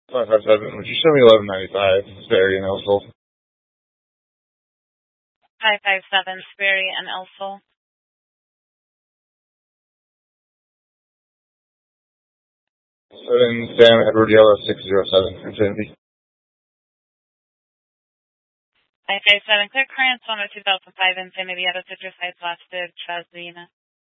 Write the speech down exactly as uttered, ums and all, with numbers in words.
five five seven. Would you show me eleven ninety-five, Sperry and Elsel? five five seven, Sperry and Elsel. Seven, Sam, Edward Yellow, six zero seven, Infinity. five five seven, Clear Currents, one oh two thousand five, Infinity, out of Citrus Heights, Last Bid, Chazina.